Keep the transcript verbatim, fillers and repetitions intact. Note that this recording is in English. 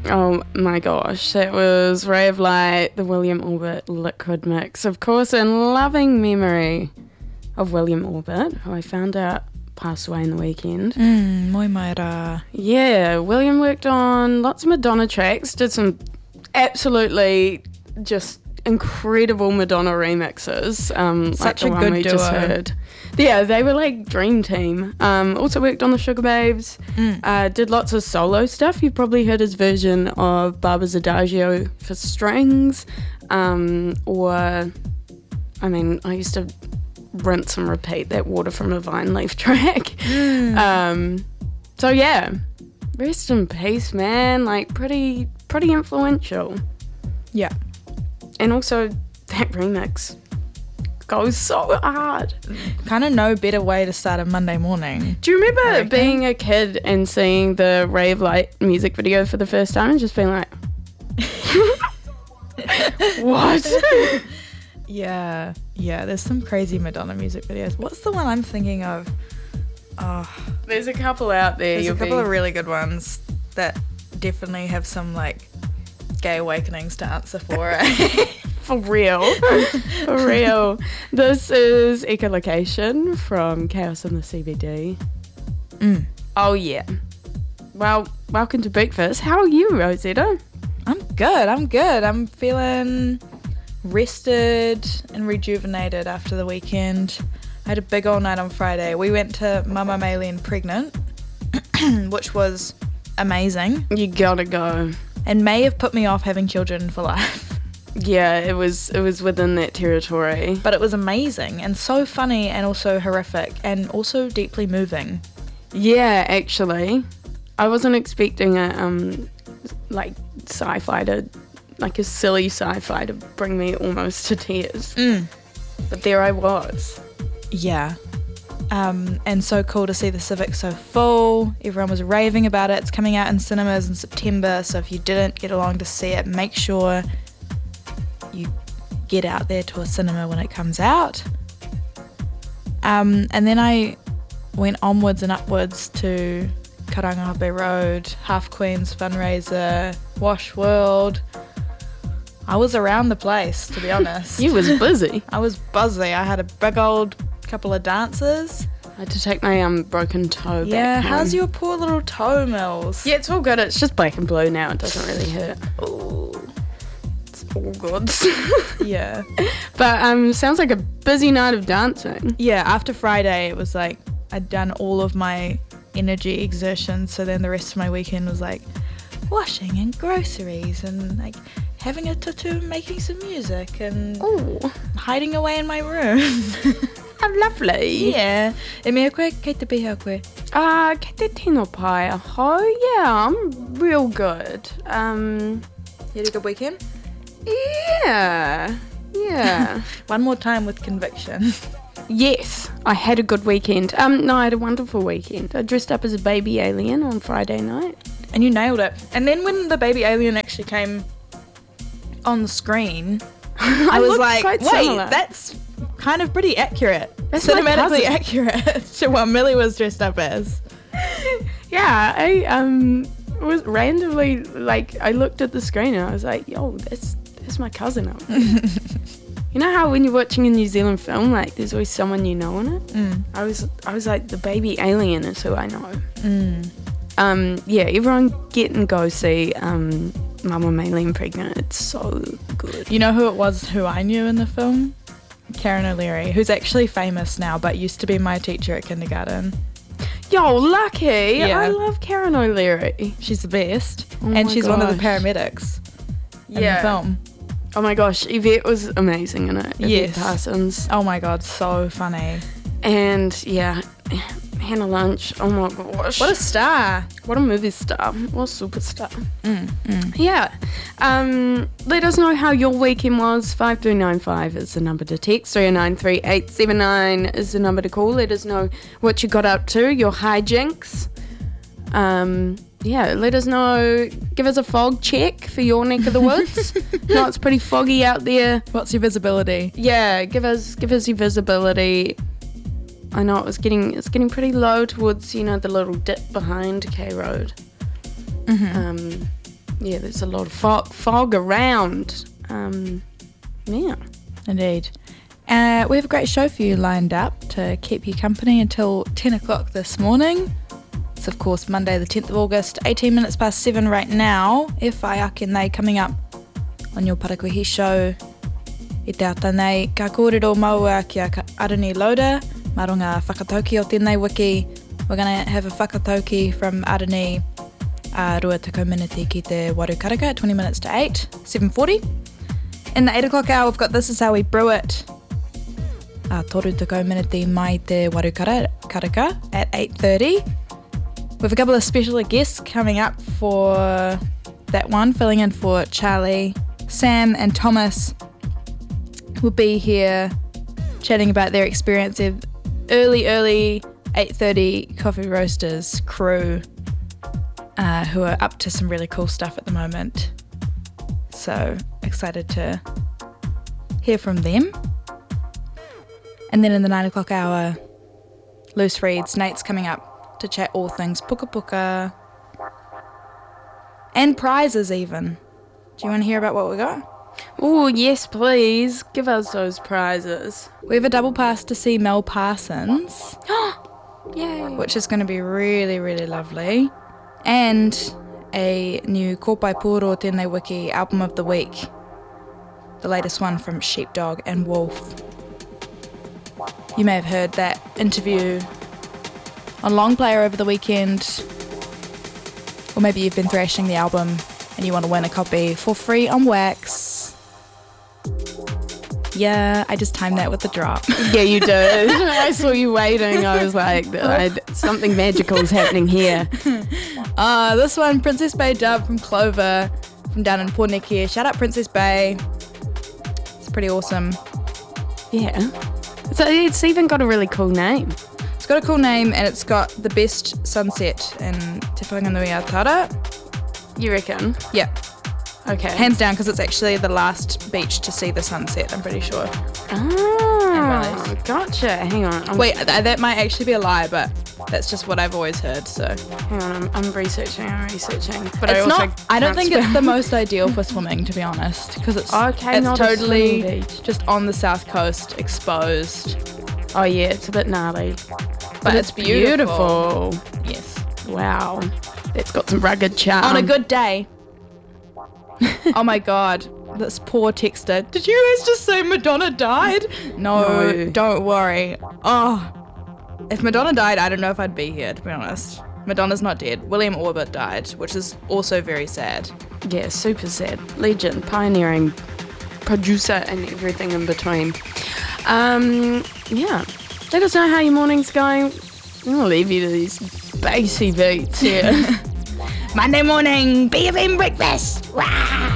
Oh my gosh, that was Ray of Light, the William Orbit Liquid Mix. Of course, in loving memory of William Orbit, who I found out passed away in the weekend. Mm, moi mai rā. Yeah, William worked on lots of Madonna tracks, did some absolutely just incredible Madonna remixes. Um, Such like the a one good we duo. just heard. Yeah, they were like dream team. Um, also worked on the Sugar Babes. Mm. Uh, did lots of solo stuff. You've probably heard his version of Barbara's Adagio for strings. Um, or, I mean, I used to rinse and repeat that Water from a Vine Leaf track. Mm. Um, so yeah, rest in peace, man. Like pretty, pretty influential. Yeah. And also that remix goes so hard. Kind of no better way to start a Monday morning. Do you I remember reckon. being a kid and seeing the Ray of Light music video for the first time and just being like, what? Yeah. Yeah, there's some crazy Madonna music videos. What's the one I'm thinking of? Oh, There's a couple out there. there's a You'll couple be- of really good ones that definitely have some, like, gay awakenings to answer for. For real. For real. This is Echolocation from Chaos in the C B D. Mm. Oh, yeah. Well, welcome to breakfast. How are you, Rosetta? I'm good. I'm good. I'm feeling rested and rejuvenated after the weekend. I had a big old night on Friday. We went to Mama Maylene Pregnant, which was amazing, You gotta go. and may have put me off having children for life. Yeah, it was it was within that territory. But it was amazing and so funny and also horrific and also deeply moving. Yeah, actually. I wasn't expecting a um like sci-fi to like a silly sci-fi to bring me almost to tears. Mm. But there I was. Yeah. Um, and so cool to see the Civic so full. Everyone was raving about it. It's coming out in cinemas in September, so if you didn't get along to see it, make sure you get out there to a cinema when it comes out. Um, and then I went onwards and upwards to Karangahape Road, Half Queen's fundraiser, Wash World. I was around the place, to be honest. You was busy. I was buzzy. I had a big old couple of dances. I had to take my um broken toe Yeah, back how's home. your poor little toe, Mills? Yeah, it's all good. It's just black and blue now. It doesn't really hurt. Ooh. It's all good. Yeah. But um, sounds like a busy night of dancing. Yeah, after Friday, it was like I'd done all of my energy exertions, so then the rest of my weekend was like washing and groceries and like having a tutu and making some music and Oh, hiding away in my room. how lovely. Yeah. E mea koe, kei te piha koe. Uh, kei te tino pai aho. Yeah, I'm real good. Um, You had a good weekend? yeah, yeah. One more time with conviction. Yes, I had a good weekend. Um, no, I had a wonderful weekend. I dressed up as a baby alien on Friday night. And you nailed it. And then when the baby alien actually came on the screen, I, was looked like, quite wait, similar. that's kind of pretty accurate. That's my Cinematically cousin. accurate to what Millie was dressed up as. Yeah, I um was randomly like I looked at the screen and I was like, yo, that's that's my cousin up there. You know how when you're watching a New Zealand film, like there's always someone you know in it? Mm. I was I was like the baby alien is who I know. Mm. Um, yeah, everyone get and go see um Mama Maylene Pregnant. It's so good. You know who it was who I knew in the film? Karen O'Leary, who's actually famous now, but used to be my teacher at kindergarten. Yo, lucky! Yeah. I love Karen O'Leary. She's the best. Oh and my she's one of the gosh. paramedics in Yeah. the film. Oh my gosh, Yvette was amazing in it. Yvette Yes. Parsons. Oh my god, so funny. And yeah, Hannah Lunch. Oh my gosh. What a star. What a movie star. What a superstar. Mm, mm. Yeah. Um, let us know how your weekend was. five three nine five is the number to text. three oh nine three eight seven nine is the number to call. Let us know what you got up to, your hijinks. Um, yeah, let us know. Give us a fog check for your neck of the woods. No, it's pretty foggy out there. What's your visibility? Yeah, give us give us your visibility. I know it was getting it's getting pretty low towards, you know, the little dip behind K Road. Mm-hmm. Um, Yeah, there's a lot of fog, fog around. Um, yeah. Indeed. Uh, we have a great show for you lined up to keep you company until ten o'clock this morning. It's, of course, Monday the tenth of August, eighteen minutes past seven right now. E whai ake nei coming up on your Parakuhi show. I te ata nei, ka kōrero maua kia Arani Loader, marunga whakatauki o tēnei wiki. We're going to have a whakatauki from Arani uh, Rua Tako Miniti ki te Waru Karaka at twenty minutes to eight, seven forty. In the eight o'clock hour, we've got This Is How We Brew It. Uh, toru Tako Miniti mai te Waru Karaka at eight thirty. We have a couple of special guests coming up for that one, filling in for Charlie. Sam and Thomas will be here chatting about their experience of early, early eight thirty Coffee Roasters crew uh, who are up to some really cool stuff at the moment. So excited to hear from them. And then in the nine o'clock hour, Loose Reads, Nate's coming up to chat all things puka puka and prizes even. Do you want to hear about what we got? Oh, yes, please. Give us those prizes. We have a double pass to see Mel Parsons. Yay. Which is going to be really, really lovely. And a new Kōpai Pūro Tēnei Wiki album of the week. The latest one from Sheepdog and Wolf. You may have heard that interview on Long Player over the weekend. Or maybe you've been thrashing the album and you want to win a copy for free on Wax. Yeah, I just timed that with the drop. Yeah, you did. I saw you waiting. I was like, I, something magical is happening here. Uh, this one, Princess Bay Dub from Clover, from down in Pōneke. Shout out Princess Bay. It's pretty awesome. Yeah. So it's even got a really cool name. It's got a cool name and it's got the best sunset in Te Whanganui Atara. You reckon? Yeah. Okay. Hands down, because it's actually the last beach to see the sunset, I'm pretty sure. Oh, gotcha. Hang on. I'm Wait, th- that might actually be a lie, but that's just what I've always heard, so. Hang on, I'm, I'm researching, I'm researching. But It's I also not, I don't can't think it's spell. the most ideal for swimming, to be honest, because it's, Okay, it's not a totally swimming beach. just on the south coast, exposed. Oh, yeah, it's a bit gnarly. But, But it's it's beautiful. beautiful. Yes. Wow. It's got some rugged charm. On a good day. Oh my god, this poor texter. Did you guys just say Madonna died? No, No. don't worry. Oh, if Madonna died, I don't know if I'd be here, to be honest. Madonna's not dead. William Orbit died, which is also very sad. Yeah, super sad. Legend, pioneering producer and everything in between. Um, yeah. Let us know how your morning's going. I'll leave you to these bassy beats here. Monday morning, B F M breakfast. Wow.